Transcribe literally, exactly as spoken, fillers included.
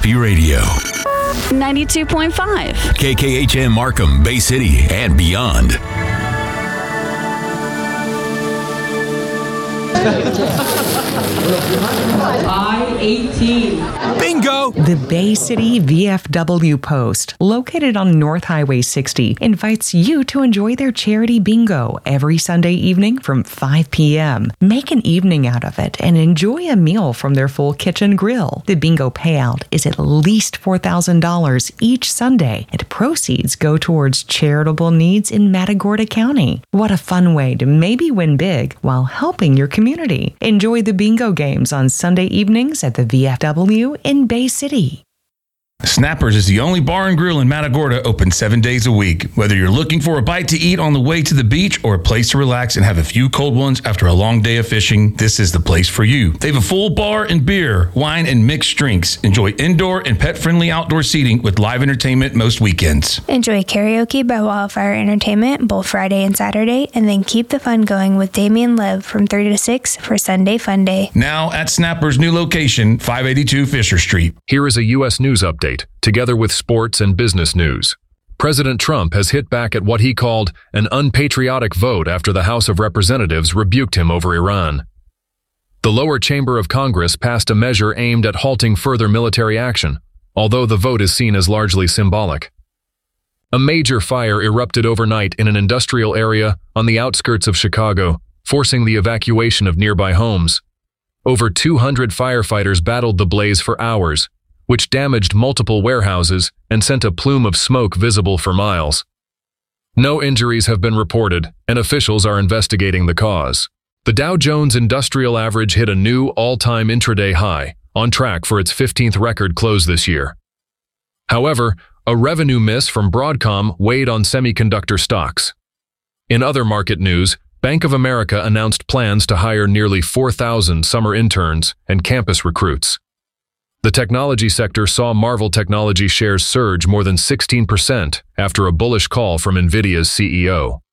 Happy Radio. ninety-two point five. K K H M Markham, Bay City, and beyond. I eighteen. Bingo! The Bay City V F W Post, located on North Highway sixty, invites you to enjoy their charity bingo every Sunday evening from five p.m. Make an evening out of it and enjoy a meal from their full kitchen grill. The bingo payout is at least four thousand dollars each Sunday, and proceeds go towards charitable needs in Matagorda County. What a fun way to maybe win big while helping your community. Enjoy the bingo games on Sunday evenings at the V F W in Bay City. Snappers is the only bar and grill in Matagorda open seven days a week. Whether you're looking for a bite to eat on the way to the beach or a place to relax and have a few cold ones after a long day of fishing, this is the place for you. They have a full bar and beer, wine, and mixed drinks. Enjoy indoor and pet-friendly outdoor seating with live entertainment most weekends. Enjoy karaoke by Wildfire Entertainment both Friday and Saturday, and then keep the fun going with Damian Lev from three to six for Sunday Fun Day. Now at Snapper's new location, five eighty-two Fisher Street. Here is a U S news update, together with sports and business news. President Trump has hit back at what he called an unpatriotic vote after the House of Representatives rebuked him over Iran. The lower chamber of Congress passed a measure aimed at halting further military action, although the vote is seen as largely symbolic. A major fire erupted overnight in an industrial area on the outskirts of Chicago, forcing the evacuation of nearby homes. Over two hundred firefighters battled the blaze for hours, which damaged multiple warehouses and sent a plume of smoke visible for miles. No injuries have been reported, and officials are investigating the cause. The Dow Jones Industrial Average hit a new all-time intraday high, on track for its fifteenth record close this year. However, a revenue miss from Broadcom weighed on semiconductor stocks. In other market news, Bank of America announced plans to hire nearly four thousand summer interns and campus recruits. The technology sector saw Marvell Technology shares surge more than sixteen percent after a bullish call from NVIDIA's C E O.